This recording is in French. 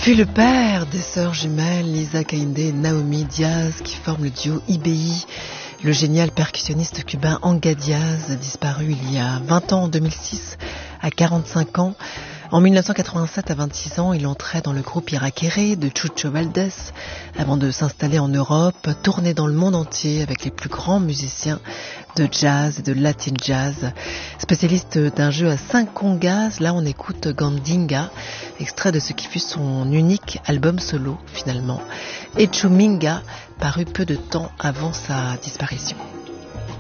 fut le père des sœurs jumelles Lisa Kainde et Naomi Diaz qui forment le duo IBI. Le génial percussionniste cubain Anga Diaz, disparu il y a 20 ans en 2006, à 45 ans. En 1987, à 26 ans, il entrait dans le groupe Iraquere de Chucho Valdés avant de s'installer en Europe, tourner dans le monde entier avec les plus grands musiciens de jazz et de latin jazz. Spécialiste d'un jeu à 5 congas, là on écoute Gandinga, extrait de ce qui fut son unique album solo finalement, Echuminga, paru peu de temps avant sa disparition.